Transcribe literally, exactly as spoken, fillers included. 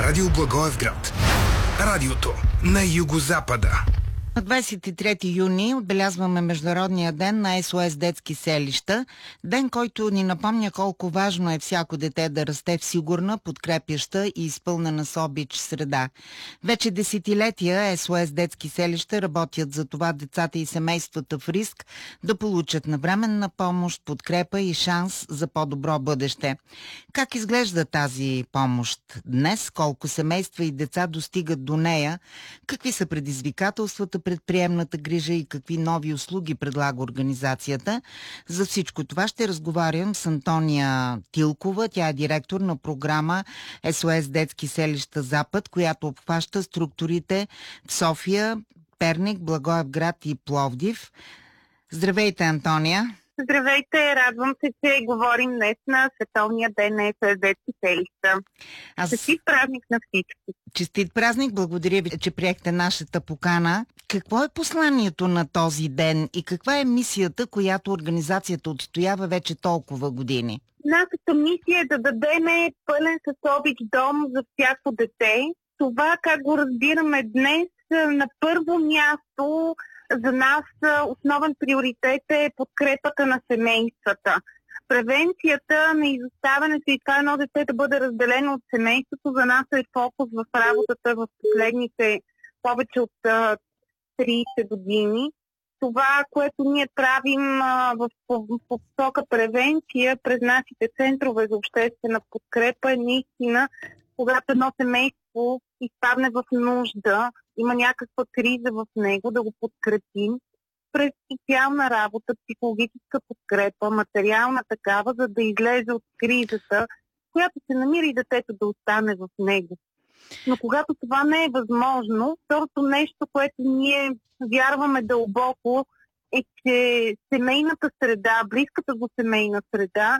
Радио Благоевград. Радиото на югозапада. На двадесет и трети юни отбелязваме Международния ден на Ес О Ес детски селища. Ден, който ни напомня колко важно е всяко дете да расте в сигурна, подкрепяща и изпълнена с обич среда. Вече десетилетия Ес О Ес детски селища работят за това децата и семействата в риск да получат навременна помощ, подкрепа и шанс за по-добро бъдеще. Как изглежда тази помощ днес? Колко семейства и деца достигат до нея? Какви са предизвикателствата пред приемната грижа и какви нови услуги предлага организацията? За всичко това ще разговарям с Антония Тилкова. Тя е директор на програма Ес О Ес детски селища Запад, която обхваща структурите в София, Перник, Благоевград и Пловдив. Здравейте, Антония! Здравейте, радвам се, че говорим днес на Световния ден на Ес О Ес детски селища. Аз... Честит празник на всички! Честит празник! Благодаря ви, че приехте нашата покана. Какво е посланието на този ден и каква е мисията, която организацията отстоява вече толкова години? Нашата мисия е да дадем пълен с обич дом за всяко дете. Това, как го разбираме днес, на първо място за нас основен приоритет е подкрепата на семействата. Превенцията на изоставането и това едно дете да бъде разделено от семейството за нас е фокус в работата в последните повече от тридесет години. Това, което ние правим а, в посока превенция през нашите центрове за обществена подкрепа е наистина, когато едно семейство изпадне в нужда, има някаква криза в него, да го подкрепим през социална работа, психологическа подкрепа, материална такава, за да излезе от кризата, която се намира и детето да остане в него. Но когато това не е възможно, второто нещо, което ние вярваме дълбоко, е, че семейната среда, близката до семейна среда